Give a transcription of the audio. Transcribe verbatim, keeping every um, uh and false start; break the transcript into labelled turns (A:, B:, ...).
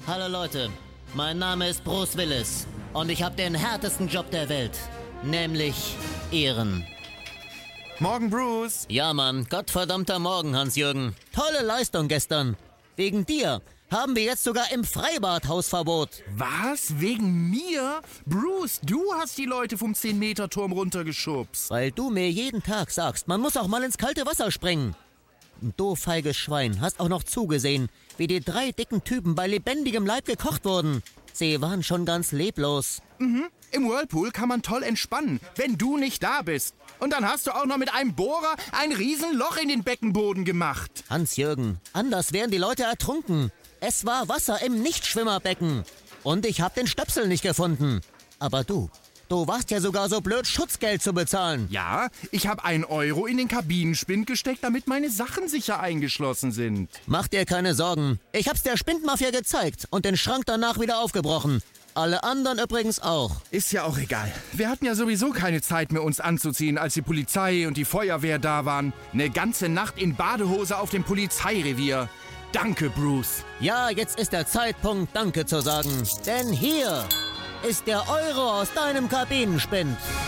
A: Hallo Leute, mein Name ist Bruce Willis und ich habe den härtesten Job der Welt, nämlich Ehren.
B: Morgen, Bruce.
A: Ja, Mann, gottverdammter Morgen, Hans-Jürgen. Tolle Leistung gestern. Wegen dir haben wir jetzt sogar im Freibad Hausverbot.
B: Was? Wegen mir? Bruce, du hast die Leute vom zehn-Meter-Turm runtergeschubst.
A: Weil du mir jeden Tag sagst, man muss auch mal ins kalte Wasser springen. Und du feiges Schwein, hast auch noch zugesehen, wie die drei dicken Typen bei lebendigem Leib gekocht wurden. Sie waren schon ganz leblos.
B: Mhm. Im Whirlpool kann man toll entspannen, wenn du nicht da bist. Und dann hast du auch noch mit einem Bohrer ein Riesenloch in den Beckenboden gemacht.
A: Hans-Jürgen, anders wären die Leute ertrunken. Es war Wasser im Nichtschwimmerbecken. Und ich hab den Stöpsel nicht gefunden. Aber du, du warst ja sogar so blöd, Schutzgeld zu bezahlen.
B: Ja, ich habe einen Euro in den Kabinenspind gesteckt, damit meine Sachen sicher eingeschlossen sind.
A: Mach dir keine Sorgen. Ich hab's der Spindmafia gezeigt und den Schrank danach wieder aufgebrochen. Alle anderen übrigens auch.
B: Ist ja auch egal. Wir hatten ja sowieso keine Zeit mehr, uns anzuziehen, als die Polizei und die Feuerwehr da waren. Eine ganze Nacht in Badehose auf dem Polizeirevier. Danke, Bruce.
A: Ja, jetzt ist der Zeitpunkt, Danke zu sagen. Denn hier ist der Euro aus deinem Kabinenspind.